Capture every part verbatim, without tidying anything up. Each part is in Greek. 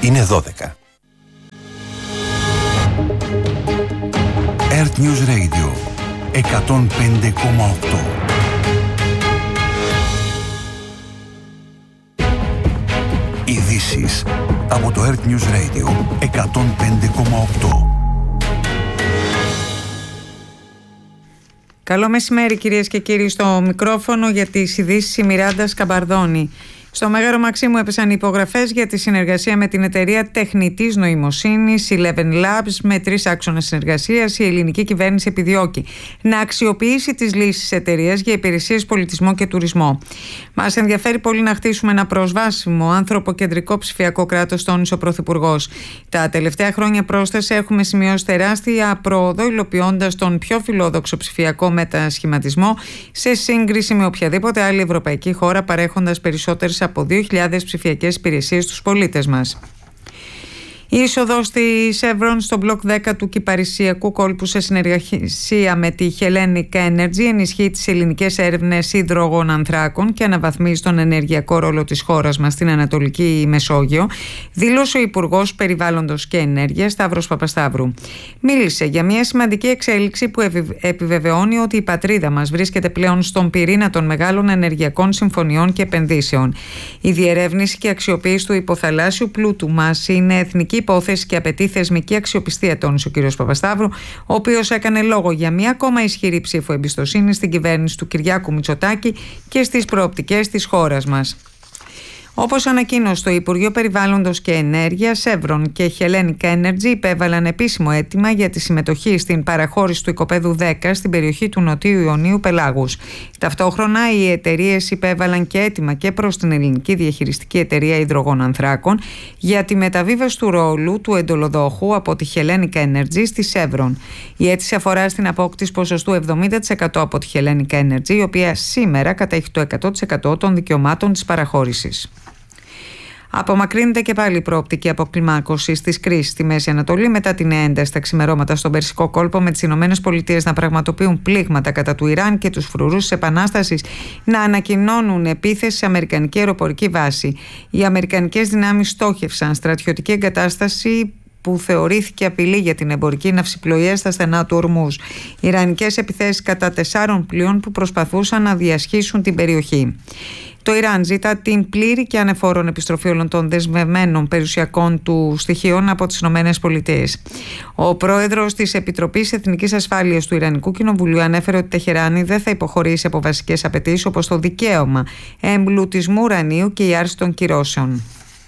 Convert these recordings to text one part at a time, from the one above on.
Είναι δώδεκα. Earth News Radio εκατόν πέντε κόμμα οκτώ. Ειδήσεις από το Earth News Radio εκατόν πέντε κόμμα οκτώ. Καλό μεσημέρι κυρίες και κύριοι, στο μικρόφωνο για τις ειδήσεις η Μιράντα Σκαμπαρδόνη. Στο Μέγαρο Μαξίμου έπεσαν υπογραφές για τη συνεργασία με την εταιρεία τεχνητής νοημοσύνης Eleven Labs με τρεις άξονες συνεργασίας. Η ελληνική κυβέρνηση επιδιώκει να αξιοποιήσει τις λύσεις της εταιρείας για υπηρεσίες, πολιτισμό και τουρισμό. Μας ενδιαφέρει πολύ να χτίσουμε ένα προσβάσιμο, ανθρωποκεντρικό ψηφιακό κράτος, τόνισε ο Πρωθυπουργός. Τα τελευταία χρόνια, πρόσθεσε, έχουμε σημειώσει τεράστια πρόοδο, υλοποιώντας τον πιο φιλόδοξο ψηφιακό μετασχηματισμό σε σύγκριση με οποιαδήποτε άλλη ευρωπαϊκή χώρα, παρέχοντας περισσότερες από δύο χιλιάδες ψηφιακές υπηρεσίες στους πολίτες μας. Η είσοδος της Chevron στο μπλοκ δέκα του Κυπαρισιακού κόλπου σε συνεργασία με τη Hellenic Energy ενισχύει τις ελληνικές έρευνες υδρογονανθράκων και αναβαθμίζει τον ενεργειακό ρόλο της χώρας μας στην Ανατολική Μεσόγειο, δήλωσε ο Υπουργός Περιβάλλοντος και Ενέργειας Σταύρος Παπασταύρου. Μίλησε για μια σημαντική εξέλιξη που επιβεβαιώνει ότι η πατρίδα μας βρίσκεται πλέον στον πυρήνα των μεγάλων ενεργειακών συμφωνιών και επενδύσεων. Η διερεύνηση και αξιοποίηση του υποθαλάσσιου πλούτου μας είναι εθνική υπόθεση και απαιτεί θεσμική αξιοπιστία, τόνισε ο κ. Παπασταύρου, ο οποίος έκανε λόγο για μια ακόμα ισχυρή ψήφο εμπιστοσύνη στην κυβέρνηση του Κυριάκου Μητσοτάκη και στις προοπτικές της χώρας μας. Όπως ανακοίνωσε το Υπουργείο Περιβάλλοντος και Ενέργειας, Chevron και Hellenic Energy υπέβαλαν επίσημο αίτημα για τη συμμετοχή στην παραχώρηση του οικοπαίδου δέκα στην περιοχή του Νοτίου Ιωνίου Πελάγους. Ταυτόχρονα, οι εταιρείες υπέβαλαν και αίτημα και προς την ελληνική διαχειριστική εταιρεία υδρογονανθράκων για τη μεταβίβαση του ρόλου του εντολοδόχου από τη Hellenic Energy στη Chevron. Η αίτηση αφορά στην απόκτηση ποσοστού εβδομήντα τοις εκατό από τη Hellenic Energy, η οποία σήμερα κατέχει το εκατό τοις εκατό των δικαιωμάτων της παραχώρησης. Απομακρύνεται και πάλι η προοπτική αποκλιμάκωσης της κρίσης στη Μέση Ανατολή μετά την ένταση στα ξημερώματα στον Περσικό κόλπο, με τις ΗΠΑ να πραγματοποιούν πλήγματα κατά του Ιράν και τους φρουρούς της επανάστασης να ανακοινώνουν επίθεση σε αμερικανική αεροπορική βάση. Οι αμερικανικές δυνάμεις στόχευσαν στρατιωτική εγκατάσταση που θεωρήθηκε απειλή για την εμπορική ναυσιπλοεία στα στενά του Ορμούζ. Ιρανικές επιθέσεις κατά τεσσάρων πλοίων που προσπαθούσαν να διασχίσουν την περιοχή. Το Ιράν ζητά την πλήρη και ανεφόρον επιστροφή όλων των δεσμευμένων περιουσιακών του στοιχείων από τις ΗΠΑ. Ο πρόεδρος της Επιτροπής Εθνικής Ασφάλειας του Ιρανικού Κοινοβουλίου ανέφερε ότι η Τεχεράνη δεν θα υποχωρήσει από βασικές απαιτήσεις όπως το δικαίωμα εμπλουτισμού ουρανίου και η άρση των κυρώσεων.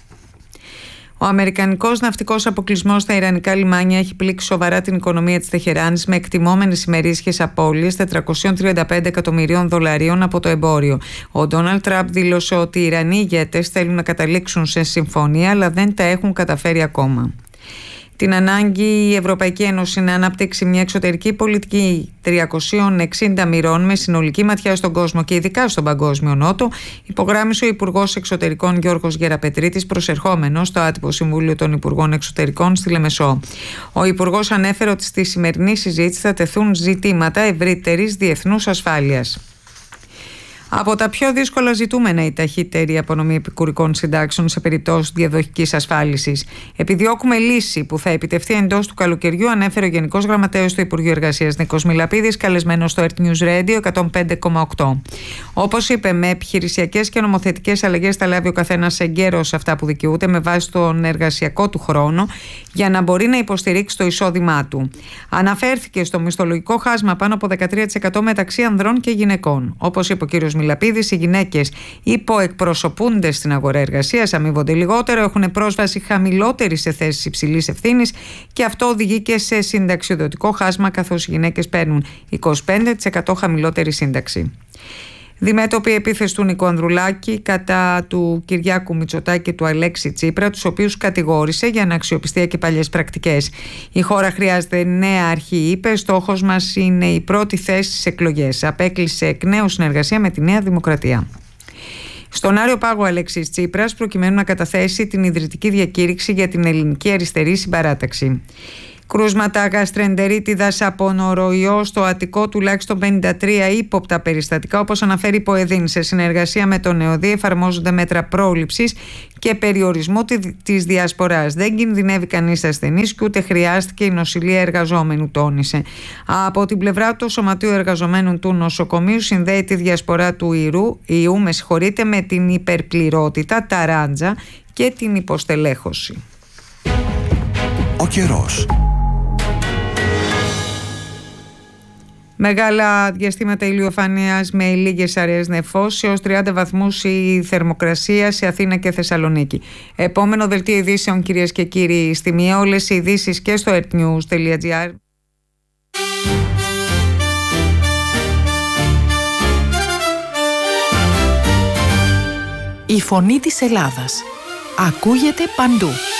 Ο αμερικανικός ναυτικός αποκλεισμός στα ιρανικά λιμάνια έχει πλήξει σοβαρά την οικονομία της Τεχεράνης, με εκτιμόμενες ημερήσιες απώλειες τετρακόσια τριάντα πέντε εκατομμυρίων δολαρίων από το εμπόριο. Ο Ντόναλντ Τραμπ δήλωσε ότι οι Ιρανοί ηγέτες θέλουν να καταλήξουν σε συμφωνία, αλλά δεν τα έχουν καταφέρει ακόμα. Την ανάγκη η Ευρωπαϊκή Ένωση να αναπτύξει μια εξωτερική πολιτική τριακόσιων εξήντα μοιρών με συνολική ματιά στον κόσμο και ειδικά στον Παγκόσμιο Νότο, υπογράμμισε ο Υπουργός Εξωτερικών Γιώργος Γεραπετρίτης, προσερχόμενος στο άτυπο Συμβούλιο των Υπουργών Εξωτερικών στη Λεμεσό. Ο Υπουργός ανέφερε ότι στη σημερινή συζήτηση θα τεθούν ζητήματα ευρύτερης διεθνούς ασφάλειας. Από τα πιο δύσκολα ζητούμενα η ταχύτερη απονομή επικουρικών συντάξεων σε περιπτώσεις διαδοχικής ασφάλισης. Επιδιώκουμε λύση που θα επιτευχθεί εντός του καλοκαιριού, ανέφερε ο Γενικός Γραμματέος του Υπουργείου Εργασίας Νίκος Μιλαπίδης, καλεσμένος στο Earth News Radio εκατόν πέντε κόμμα οκτώ. Όπως είπε, με επιχειρησιακές και νομοθετικές αλλαγές θα λάβει ο καθένας εγκαίρως αυτά που δικαιούται με βάση τον εργασιακό του χρόνο για να μπορεί να υποστηρίξει το εισόδημά του. Αναφέρθηκε στο μισθολογικό χάσμα πάνω από δεκατρία τοις εκατό μεταξύ ανδρών και γυναικών. Όπως είπε ο κ. Μιλαπίδης, οι γυναίκες υποεκπροσωπούνται στην αγορά εργασίας, αμείβονται λιγότερο, έχουν πρόσβαση χαμηλότερη σε θέσεις υψηλής ευθύνης και αυτό οδηγεί και σε συνταξιοδοτικό χάσμα, καθώς οι γυναίκες παίρνουν είκοσι πέντε τοις εκατό χαμηλότερη σύνταξη. Διμέτωπη επίθεση του Νίκου Ανδρουλάκη κατά του Κυριάκου Μητσοτάκη και του Αλέξη Τσίπρα, τους οποίους κατηγόρησε για αναξιοπιστία και παλιές πρακτικές. Η χώρα χρειάζεται νέα αρχή, είπε. Στόχος μας είναι η πρώτη θέση στις εκλογές. Απέκλεισε εκ νέου συνεργασία με τη Νέα Δημοκρατία. Στον Άριο Πάγο Αλέξης Τσίπρας, προκειμένου να καταθέσει την ιδρυτική διακήρυξη για την ελληνική αριστερή συμπαράταξη. Κρούσματα γαστρεντερίτιδας από νοροϊό στο Αττικό, τουλάχιστον πενήντα τρία ύποπτα περιστατικά. Όπως αναφέρει η ΠΟΕΔΗΝ, σε συνεργασία με τον ΕΟΔΗ εφαρμόζονται μέτρα πρόληψης και περιορισμού της διασποράς. Δεν κινδυνεύει κανείς ασθενής και ούτε χρειάστηκε η νοσηλεία εργαζόμενου, τόνισε. Από την πλευρά του Σωματείου Εργαζομένων του Νοσοκομείου συνδέει τη διασπορά του ιού, ιού με, συγχωρείτε, με την υπερπληρότητα, τα ράντζα και την υποστελέχωση. Ο καιρός. Μεγάλα διαστήματα ηλιοφάνειας με λίγες αραιές νεφώσεις, έως τριάντα βαθμούς η θερμοκρασία σε Αθήνα και Θεσσαλονίκη. Επόμενο δελτίο ειδήσεων, κυρίες και κύριοι, στη μία. Όλες οι ειδήσεις και στο earthnews τελεία gr. Η φωνή της Ελλάδας ακούγεται παντού.